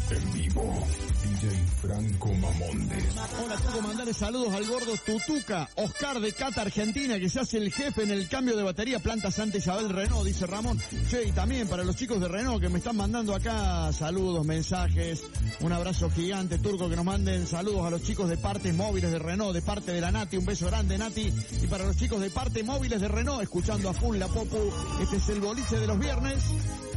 En vivo, DJ Franco Mamondes. Hola, tengo que mandarle saludos al gordo Tutuca, Oscar de Cata, Argentina, que se hace el jefe en el cambio de batería, planta Santa Isabel Renault, dice Ramón. Che, y también para los chicos de Renault que me están mandando acá saludos, mensajes, un abrazo gigante, Turco, que nos manden saludos a los chicos de partes móviles de Renault, de parte de la Nati, un beso grande, Nati, y para los chicos de partes móviles de Renault, escuchando a full la Popu, este es el boliche de los viernes.